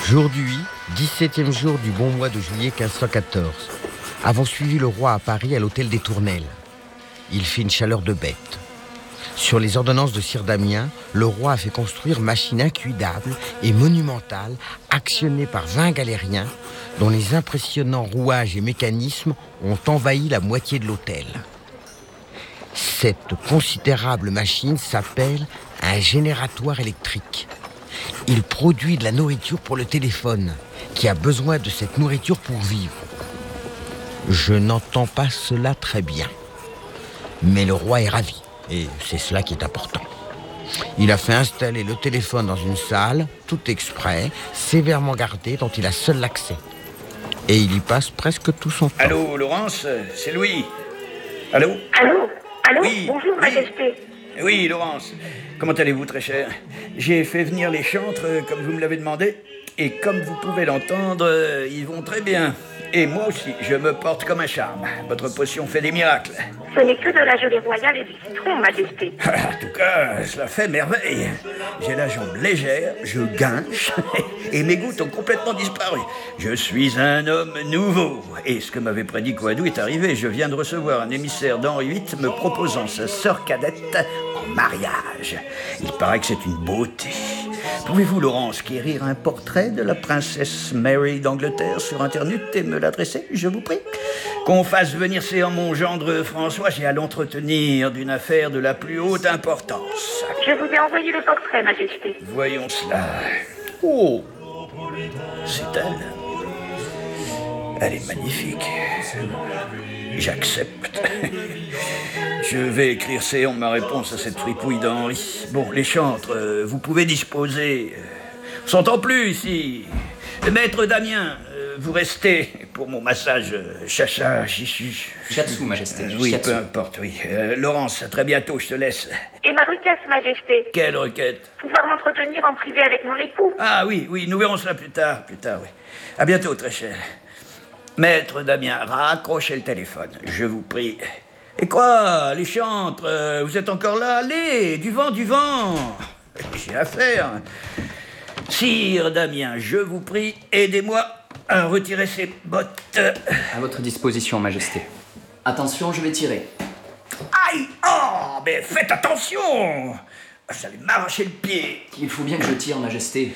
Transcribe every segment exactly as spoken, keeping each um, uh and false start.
Aujourd'hui, dix-septième jour du bon mois de juillet quinze cent quatorze. Avons suivi le roi à Paris à l'hôtel des Tournelles. Il fait une chaleur de bête. Sur les ordonnances de Sire Damien, le roi a fait construire machine incuidable et monumentale, actionnée par vingt galériens, dont les impressionnants rouages et mécanismes ont envahi la moitié de l'hôtel. Cette considérable machine s'appelle un génératoire électrique. Il produit de la nourriture pour le téléphone, qui a besoin de cette nourriture pour vivre. Je n'entends pas cela très bien. Mais le roi est ravi, et c'est cela qui est important. Il a fait installer le téléphone dans une salle, tout exprès, sévèrement gardée, dont il a seul l'accès. Et il y passe presque tout son temps. Allô, Laurence, c'est Louis. Allô? Allô? Allô? Oui, Bonjour, oui. Majesté. Oui, Laurence. Comment allez-vous, très cher? J'ai fait venir les chantres, comme vous me l'avez demandé. Et comme vous pouvez l'entendre, ils vont très bien. Et moi aussi, je me porte comme un charme. Votre potion fait des miracles. Ce n'est que de la gelée royale et du citron, Majesté. En tout cas, cela fait merveille. J'ai la jambe légère, je guinche, et mes gouttes ont complètement disparu. Je suis un homme nouveau. Et ce que m'avait prédit Coadou est arrivé. Je viens de recevoir un émissaire d'Henri huit me proposant sa sœur cadette en mariage. Il paraît que c'est une beauté. Pouvez-vous, Laurence, quérir un portrait de la princesse Mary d'Angleterre sur Internet et me l'adresser, je vous prie? Qu'on fasse venir séant mon gendre François, j'ai à l'entretenir d'une affaire de la plus haute importance. Je vous ai envoyé le portrait, Majesté. Voyons cela. Oh, c'est elle. Elle est magnifique. J'accepte. Je vais écrire séant ma réponse à cette fripouille d'Henri. Bon, les chantres, euh, vous pouvez disposer. On s'entend plus ici. Maître Damien, euh, vous restez pour mon massage euh, chacha, chichu. Shiatsu, Majesté. Euh, oui, Shiatsu. peu importe, oui. Euh, Laurence, à très bientôt, je te laisse. Et ma requête, Majesté. Quelle requête? Pouvoir m'entretenir en privé avec mon époux. Ah oui, oui, nous verrons cela plus tard, plus tard, oui. À bientôt, très cher. Maître Damien, raccrochez le téléphone, je vous prie. Et quoi, les chantres, euh, vous êtes encore là? Allez, du vent, du vent. J'ai affaire. Sire Damien, je vous prie, aidez-moi à retirer ces bottes. À votre disposition, Majesté. Attention, je vais tirer. Aïe! Oh, mais faites attention! Vous allez m'arracher le pied. Il faut bien que je tire, Majesté.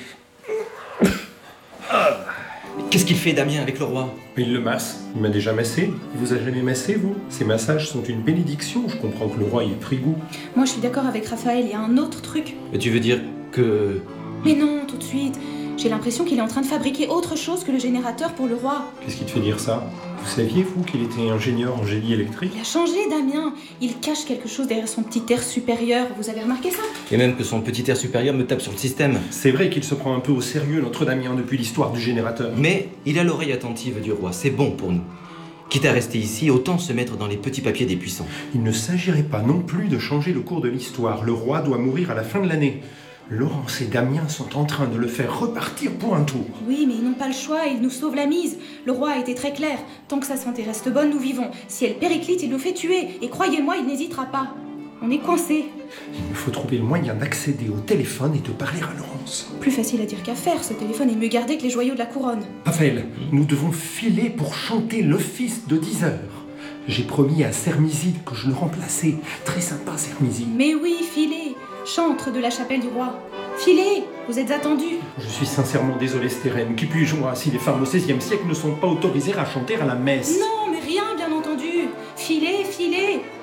Qu'est-ce qu'il fait, Damien, avec le roi? Il le masse. Il m'a déjà massé. Il vous a jamais massé, vous? Ces massages sont une bénédiction. Je comprends que le roi y ait pris goût. Moi, je suis d'accord avec Raphaël, il y a un autre truc. Mais tu veux dire que... Mais non, tout de suite. J'ai l'impression qu'il est en train de fabriquer autre chose que le générateur pour le roi. Qu'est-ce qui te fait dire ça? Vous saviez, vous, qu'il était ingénieur en génie électrique? Il a changé, Damien. Il cache quelque chose derrière son petit air supérieur. Vous avez remarqué ça? Et même que son petit air supérieur me tape sur le système. C'est vrai qu'il se prend un peu au sérieux, notre Damien, depuis l'histoire du générateur. Mais il a l'oreille attentive du roi, c'est bon pour nous. Quitte à rester ici, autant se mettre dans les petits papiers des puissants. Il ne s'agirait pas non plus de changer le cours de l'histoire. Le roi doit mourir à la fin de l'année. Laurence et Damien sont en train de le faire repartir pour un tour. Oui, mais ils n'ont pas le choix, ils nous sauvent la mise. Le roi a été très clair. Tant que sa santé reste bonne, nous vivons. Si elle périclite, il nous fait tuer. Et croyez-moi, il n'hésitera pas. On est coincés. Il me faut trouver le moyen d'accéder au téléphone et de parler à Laurence. Plus facile à dire qu'à faire, ce téléphone est mieux gardé que les joyaux de la couronne. Raphaël, nous devons filer pour chanter l'office de dix heures. J'ai promis à Sermiside que je le remplaçais. Très sympa, Sermiside. Mais oui, filez. Chantre de la chapelle du roi. Filez, vous êtes attendus. Je suis sincèrement désolé, Stérène. Qui puis-je, moi, si les femmes au seizième siècle ne sont pas autorisées à chanter à la messe? Non, mais rien, bien entendu. Filez, filez.